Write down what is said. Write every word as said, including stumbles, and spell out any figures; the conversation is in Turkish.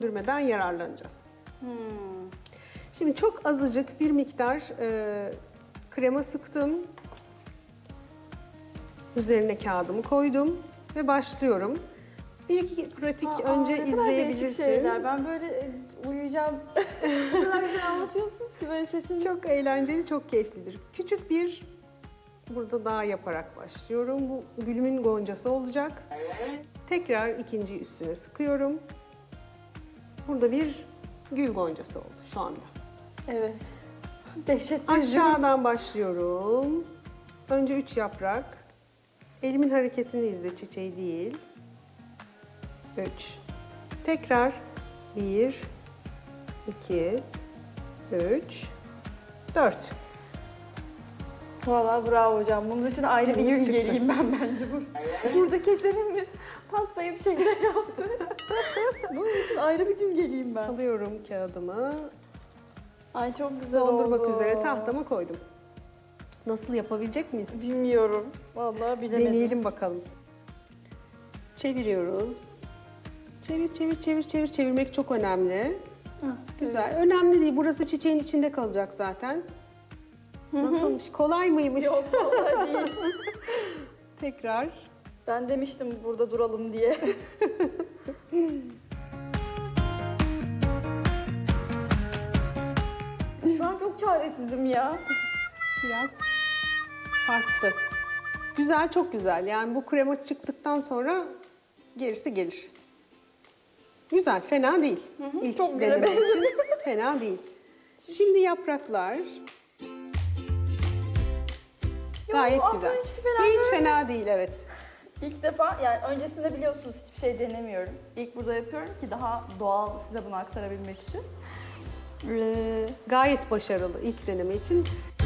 Sürmeden yararlanacağız. Hmm. Şimdi çok azıcık bir miktar e, krema sıktım. Üzerine kağıdımı koydum ve başlıyorum. Bir iki pratik Aa, önce ne kadar izleyebilirsin. değişik şeyler. Ben böyle e, uyuyacağım. O kadar güzel anlatıyorsunuz ki böyle sesini. Çok eğlenceli, çok keyiflidir. Küçük bir burada daha yaparak başlıyorum. Bu gülümün goncası olacak. Tekrar ikinci üstüne sıkıyorum. Burada bir gül goncası oldu şu anda. Evet. Dehşetli. Aşağıdan başlıyorum. Önce üç yaprak. Elimin hareketini izle, çiçeği değil. Üç. Tekrar bir, iki, üç, dört. Valla bravo hocam. Bunun için ayrı bir Gülümüz gün çıktı. geleyim ben bence. Burada kesenimiz pastayı bir şekilde yaptı. Bunun için ayrı bir gün geleyim ben. Alıyorum kağıdımı. Ay çok güzel oldu. Doldurmak üzere tahtama koydum. Nasıl yapabilecek miyiz? Bilmiyorum. Vallahi bilemedim. Deneyelim bakalım. Çeviriyoruz. Çevir, çevir, çevir, çevir. Çevirmek çok önemli. Hah, Güzel. evet. Önemli değil. Burası çiçeğin içinde kalacak zaten. Nasılmış? Kolay mıymış? Yok vallahi değil. Tekrar. Ben demiştim burada duralım diye. Şu an çok çaresizim ya. Biraz farklı. Güzel, çok güzel. Yani bu krema çıktıktan sonra gerisi gelir. Güzel, fena değil. İlk çok güle deneme benziyor. için fena değil. Şimdi yapraklar. Gayet aslında güzel. hiç fena Hiç değil. fena değil, evet. İlk defa yani öncesinde biliyorsunuz hiçbir şey denemiyorum. İlk burada yapıyorum ki daha doğal size bunu aktarabilmek için. Ee, Gayet başarılı ilk deneme için.